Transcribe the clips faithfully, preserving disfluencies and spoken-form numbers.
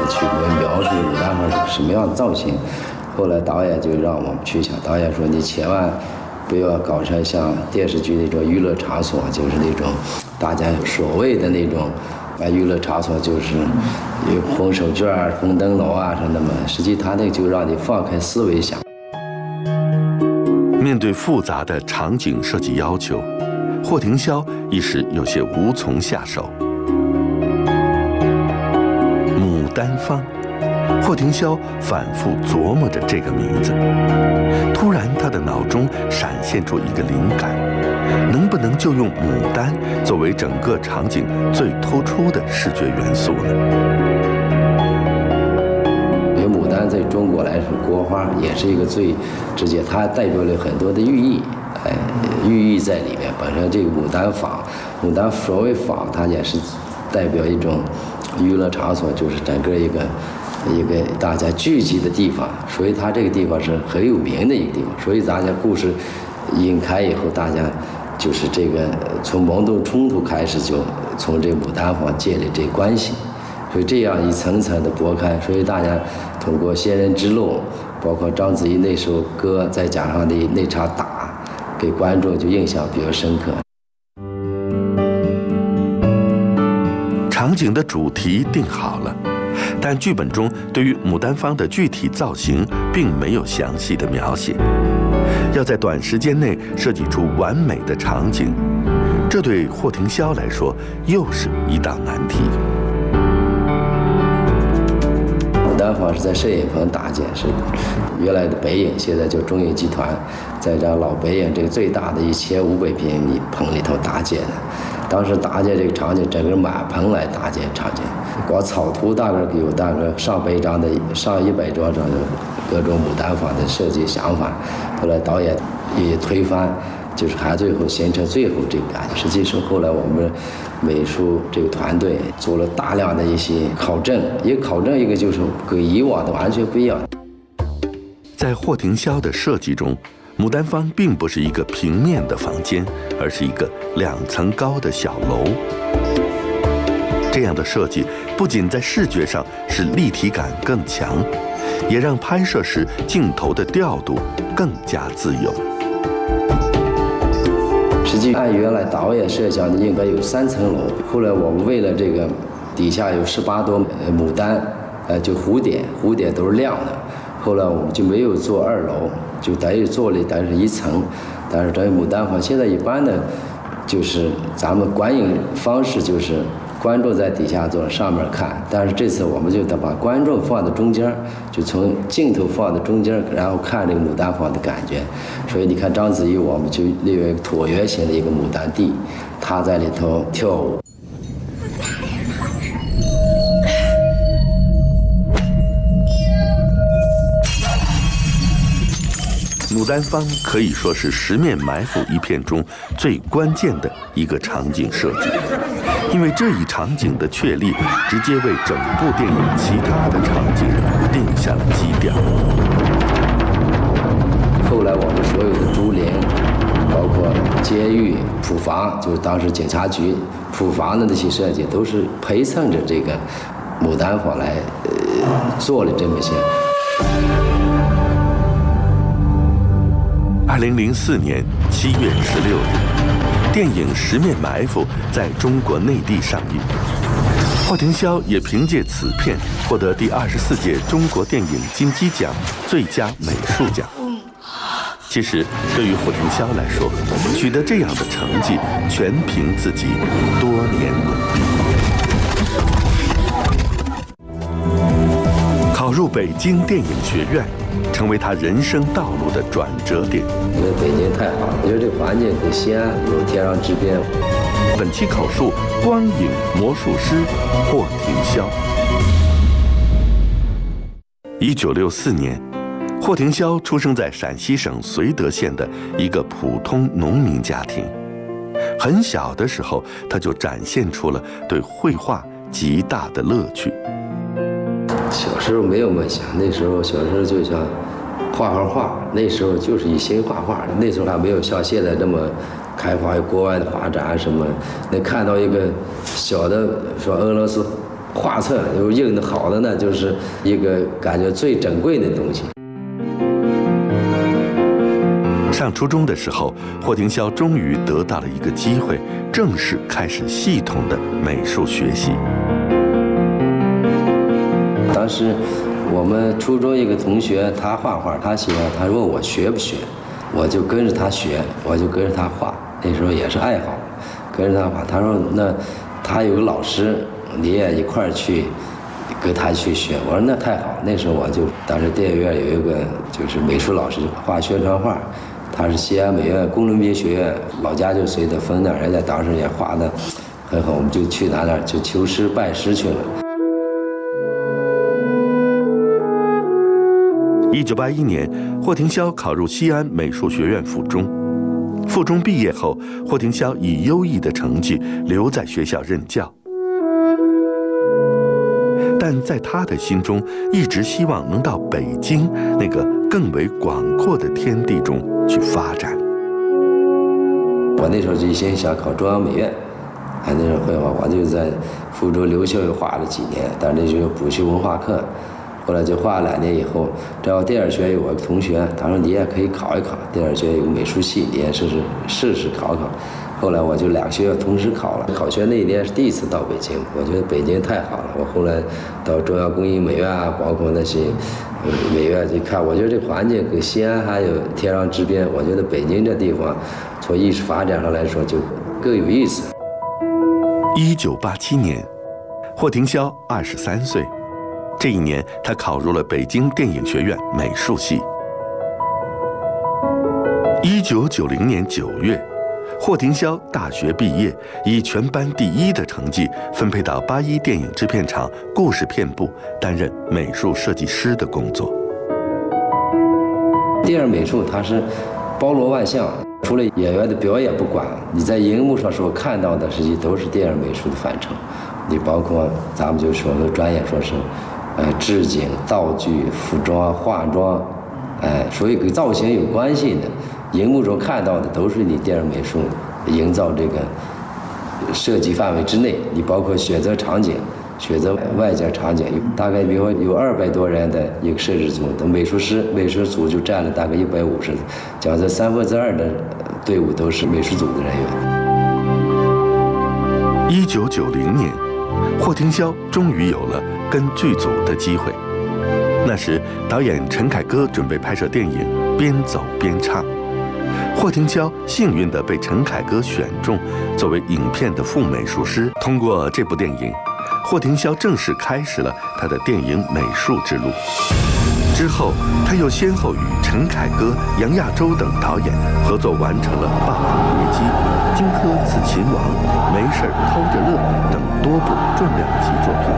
去描述牡丹花是什么样的造型。后来导演就让我们去想，导演说你千万不要搞成像电视剧那种娱乐场所，就是那种大家所谓的那种啊娱乐场所，就是有红手绢啊、红灯笼啊什么的。实际他那就让你放开思维想。 面对复杂的场景设计要求，霍廷霄一时有些无从下手。牡丹坊，霍廷霄反复琢磨着这个名字。突然，他的脑中闪现出一个灵感：能不能就用牡丹作为整个场景最突出的视觉元素呢？ 因为牡丹在中国来说，国花也是一个最直接，它代表了很多的寓意，哎，寓意在里面。本身这个牡丹坊，牡丹所谓坊，它也是代表一种娱乐场所，就是整个一个一个大家聚集的地方，所以它这个地方是很有名的一个地方。所以大家故事引开以后，大家就是这个从蒙洞冲突开始，就从这个牡丹坊建立这关系。所以这样一层层的拨开，所以大家通过仙人之路，包括章子怡那首歌，再加上那那场打，给观众就印象比较深刻。 场景的主题定好了，但剧本中对于牡丹坊的具体造型并没有详细的描写。要在短时间内设计出完美的场景，这对霍廷霄来说又是一道难题。 牡丹坊是在摄影棚搭建，是原来的北影，现在叫中影集团，在这老北影这个最大的一千五百平米棚里头搭建的。当时搭建这个场景，整个满棚来搭建场景，光草图大概有大概上百张的、上一百张张的各种牡丹坊的设计想法。后来导演也推翻，就是还最后形成最后这个感觉。实际上后来我们美术这个团队做了大量的一些考证，一个考证一个就是跟以往的完全不一样。 在霍廷霄的设计中，牡丹坊并不是一个平面的房间，而是一个两层高的小楼。这样的设计不仅在视觉上使立体感更强，也让拍摄时镜头的调度更加自由。 实际按原来导演设想的应该有三层楼，后来我们为了这个底下有十八朵牡丹，呃，就蝴蝶，蝴蝶都是亮的。后来我们就没有做二楼，就等于做了但是一层，但是等于牡丹坊现在一般的，就是咱们观影方式就是观众在底下坐，上面看，但是这次我们就得把观众放在中间，就从镜头放在中间，然后看这个牡丹坊的感觉。所以你看章子怡，我们就利用一个椭圆形的一个牡丹地，她在里头跳舞。 牡丹坊可以说是《十面埋伏》一片中最关键的一个场景设计，因为这一场景的确立，直接为整部电影其他的场景定下了基调。 后来我们所有的竹林，包括监狱、普房，就是当时警察局普房的那些设计，都是陪衬着这个牡丹坊来呃做了这么些。 二零零四年七月十六日，电影《十面埋伏》在中国内地上映。霍廷霄也凭借此片获得第二十四届中国电影金鸡奖最佳美术奖。其实，对于霍廷霄来说，取得这样的成绩全凭自己多年努力。考入北京电影学院，成为他人生道路的转折点。 因为北京太好了，我觉得这个环境跟西安有天壤之别。 本期口述：光影魔术师霍廷霄。一九六四年，霍廷霄出生在陕西省绥德县的一个普通农民家庭。很小的时候，他就展现出了对绘画极大的乐趣。 小时候没有梦想，那时候小时候就想画画画，那时候就是一心画画。那时候还没有像现在这么开发国外的画展什么。能看到一个小的说俄罗斯画册有印的好的呢，就是一个感觉最珍贵的东西。 上初中的时候，霍廷霄终于得到了一个机会，正式开始系统的美术学习。 当时我们初中一个同学，他画画，他喜欢，他问我学不学，我就跟着他学，我就跟着他画。那时候也是爱好，跟着他画。他说那他有个老师，你也一块儿去跟他去学。我说那太好。那时候我就当时电影院有一个就是美术老师画宣传画。他是西安美院工农兵学院，老家就随德丰那儿，人家当时也画的很好，我们就去他那儿就求师拜师去了。 一九八一年，霍廷霄考入西安美术学院附中。附中毕业后，霍廷霄以优异的成绩留在学校任教。但在他的心中，一直希望能到北京那个更为广阔的天地中去发展。 我那时候就先想考中央美院，哎，那时候绘画，我就在附中留校又画了几年，但那时候补修文化课，后来就画了两年以后，正好电影学院有我个同学，他说你也可以考一考，电影学院有个美术系，你也试试试试考考。后来我就两个学校同时考了，考学那一年是第一次到北京，我觉得北京太好了。我后来到中央工艺美院啊，包括那些呃美院去看，我觉得这环境跟西安还有天壤之别。我觉得北京这地方从艺术发展上来说就更有意思。 一九八七年，霍廷霄二十三岁，这一年他考入了北京电影学院美术系。一九九零年九月。霍廷霄大学毕业，以全班第一的成绩分配到八一电影制片厂故事片部担任美术设计师的工作。 电影美术它是包罗万象，除了演员的表演不管，你在荧幕上所看到的实际都是电影美术的范畴。你包括咱们就说的专业说是，呃，置景、道具、服装、化妆，哎，所以跟造型有关系的。荧幕中看到的都是你电影美术营造这个设计范围之内，你包括选择场景、选择外景场景，大概比如说有二百多人的一个设置组，的美术师美术组就占了大概一百五十，讲这三分之二的队伍都是美术组的人员。一九九零年，霍廷霄终于有了跟剧组的机会。那时，导演陈凯歌准备拍摄电影《边走边唱》。霍廷霄幸运地被陈凯歌选中，作为影片的副美术师。通过这部电影，霍廷霄正式开始了他的电影美术之路。之后，他又先后与陈凯歌、杨亚洲等导演合作完成了《霸王别姬》《荆轲刺秦王》《没事偷着乐》等多部重量级作品。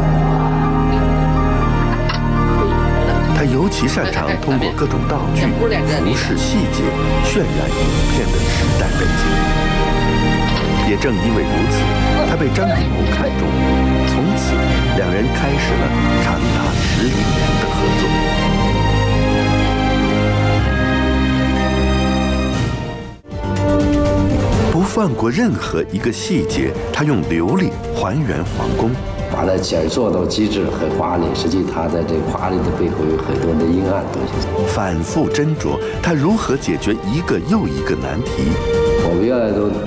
他尤其擅长通过各种道具、服饰细节渲染影片的时代背景。也正因为如此，他被张艺谋看中，从此两人开始了长达十余年的合作。不放过任何一个细节，他用琉璃还原皇宫。 把它剪做到极致，很华丽。实际它在这个华丽的背后有很多的阴暗东西。 反复斟酌，他如何解决一个又一个难题？ 我们原来都